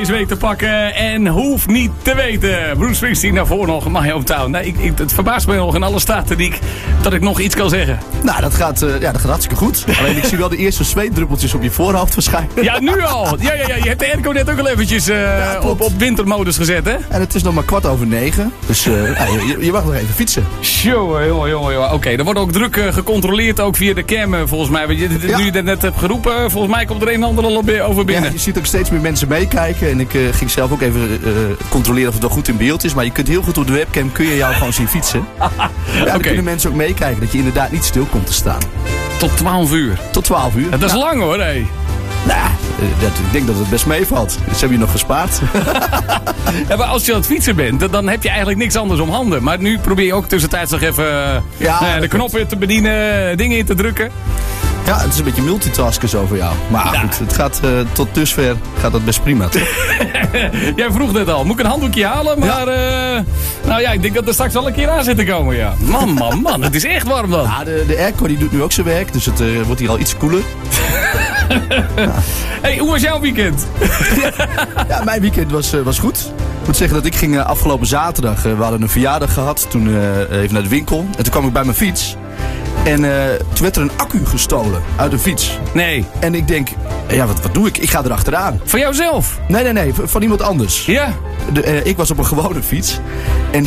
Deze week te pakken en hoeft niet te weten. Bruce Springsteen daarvoor nog, My Hometown. Nee, het verbaast me nog in alle staten dat ik nog iets kan zeggen. Nou, dat gaat hartstikke goed. Alleen ik zie wel de eerste zweetdruppeltjes op je voorhoofd verschijnen. Ja, nu al. Ja, je hebt de airco net ook al eventjes op wintermodus gezet, hè? En het is nog maar 9:15. Dus je mag nog even fietsen. Jongen. Oké, er wordt ook druk gecontroleerd, ook via de cam volgens mij. Nu je dat net hebt geroepen, volgens mij komt er een en ander al over binnen. Ja, je ziet ook steeds meer mensen meekijken. En ik ging zelf ook even controleren of het wel goed in beeld is. Maar je kunt heel goed op de webcam jou gewoon zien fietsen. Dan kunnen mensen ook meekijken dat je inderdaad niet stil komt te staan. Tot 12 uur. Tot 12 uur. Dat is lang hoor, hé. Nou, ik denk dat het best meevalt. Dus heb je nog gespaard. Ja, maar als je aan het fietsen bent, dan heb je eigenlijk niks anders om handen. Maar nu probeer je ook tussentijds nog even de knoppen te bedienen, dingen in te drukken. Ja, het is een beetje multitasken zo voor jou. Maar goed, het gaat tot dusver gaat dat best prima. Jij vroeg net al, moet ik een handdoekje halen? Maar ik denk dat er straks wel een keer aan zit te komen, ja. Man, het is echt warm dan. Ja, de airco die doet nu ook zijn werk, dus het wordt hier al iets koeler. Hey, hoe was jouw weekend? Ja, mijn weekend was goed. Ik moet zeggen dat ik ging afgelopen zaterdag, we hadden een verjaardag gehad, toen even naar de winkel. En toen kwam ik bij mijn fiets. En toen werd er een accu gestolen uit de fiets. Nee. En ik denk, wat doe ik? Ik ga erachteraan. Van jouzelf? Nee, van iemand anders. Ja. Ik was op een gewone fiets. En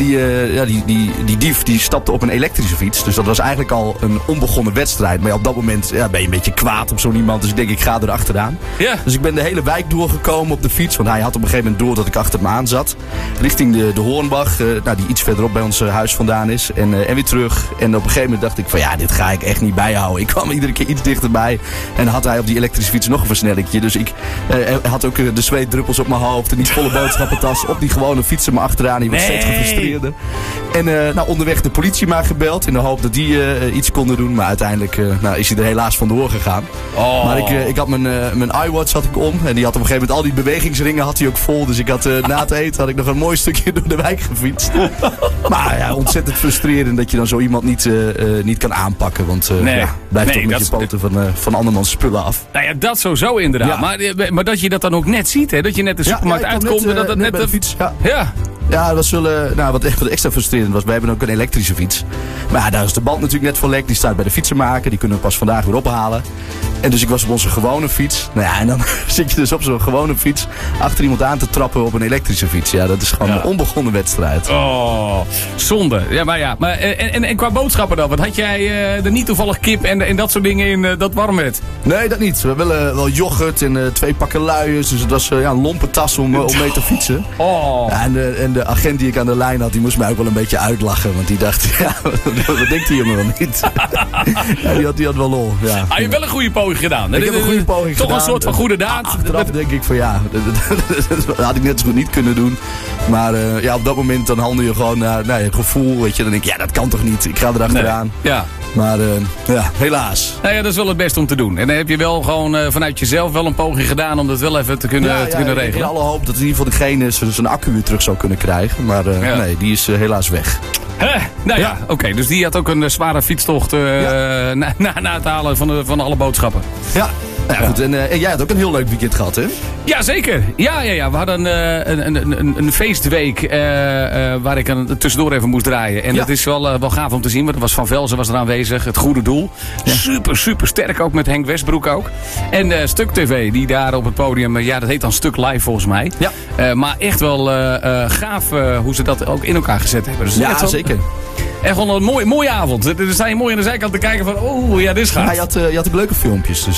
die dief die stapte op een elektrische fiets. Dus dat was eigenlijk al een onbegonnen wedstrijd. Maar op dat moment ben je een beetje kwaad op zo'n iemand. Dus ik denk, ik ga erachteraan. Ja. Dus ik ben de hele wijk doorgekomen op de fiets. Want hij had op een gegeven moment door dat ik achter hem aan zat. Richting de Hoornbach. Die iets verderop bij ons huis vandaan is. En weer terug. En op een gegeven moment dacht ik van dit ga ik echt niet bijhouden. Ik kwam iedere keer iets dichterbij. En had hij op die elektrische fiets nog een versnellingje. Dus ik had ook de zweetdruppels op mijn hoofd. En die volle boodschappentas op die gewone fietsen me achteraan. Die was steeds gefrustreerder. En onderweg de politie maar gebeld. In de hoop dat die iets konden doen. Maar uiteindelijk is hij er helaas vandoor gegaan. Oh. Maar ik had mijn iWatch had ik om. En die had op een gegeven moment al die bewegingsringen had hij ook vol. Dus ik had na het eten had ik nog een mooi stukje door de wijk gefietst. Maar ontzettend frustrerend dat je dan zo iemand niet kan aanpakken. Want blijft toch met je poten van andermans spullen af. Nou ja, dat sowieso inderdaad. Ja. Maar dat je dat dan ook net ziet, hè? Dat je net de supermarkt uitkomt en dat het net bij de fiets. Ja. Ja, dat was wel, wat extra frustrerend was. Wij hebben ook een elektrische fiets. Maar ja, daar is de band natuurlijk net voor lek. Die staat bij de fietsenmaker. Die kunnen we pas vandaag weer ophalen. En dus ik was op onze gewone fiets. Nou ja, en dan zit je dus op zo'n gewone fiets achter iemand aan te trappen op een elektrische fiets. Ja, dat is gewoon een onbegonnen wedstrijd. Oh, zonde. Ja, maar en qua boodschappen dan? Wat had jij er niet toevallig kip en dat soort dingen in dat warm werd? Nee, dat niet. We hebben wel yoghurt en 2 pakken luiers. Dus het was een lompe tas om mee te fietsen. Oh. Ja, en de agent die ik aan de lijn had, die moest mij ook wel een beetje uitlachen. Want die dacht, wat denkt die jongen wel niet? Ja, die had wel lol. Ja. Je hebt wel een goede poging gedaan. Ik heb een goede poging gedaan. Toch een soort van goede daad. Achteraf denk ik van dat had ik net zo goed niet kunnen doen. Maar op dat moment dan handel je gewoon naar je gevoel. Weet je, dan denk ik, dat kan toch niet? Ik ga erachteraan. Nee. Ja. Maar helaas. Nou ja, dat is wel het beste om te doen. En dan heb je wel gewoon vanuit jezelf wel een poging gedaan om dat wel even te kunnen regelen. In alle hoop dat in ieder geval degene zijn accu weer terug zou kunnen krijgen. Maar nee, die is helaas weg. Oké, dus die had ook een zware fietstocht na het halen van alle boodschappen. Ja. Ja, goed. En jij had ook een heel leuk weekend gehad, hè? Ja, zeker. Ja. We hadden een feestweek waar ik tussendoor even moest draaien. En dat is wel gaaf om te zien, want er was Van Velzen was er aanwezig. Het Goede Doel. Ja. Super sterk ook met Henk Westbroek ook. En Stuk TV, die daar op het podium, dat heet dan Stuk Live volgens mij. Ja. Maar echt wel gaaf hoe ze dat ook in elkaar gezet hebben. Dus zeker. Echt wel een mooie avond. Dan sta je mooi aan de zijkant te kijken van, dit is gaaf. Je had ook leuke filmpjes. Dus,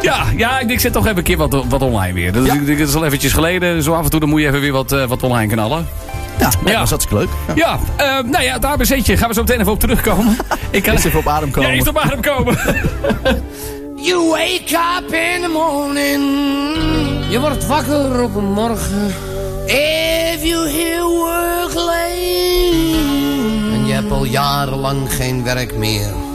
ik zet toch even een keer wat online weer. Dat is al eventjes geleden. Zo af en toe dan moet je even weer wat online knallen. Ja, dat was hartstikke leuk. Het ABC'tje gaan we zo meteen even op terugkomen. Ik kan even op adem komen. Ja, eerst op adem komen. You wake up in the morning. Je wordt wakker op een morgen. If you hear work late. En je hebt al jarenlang geen werk meer.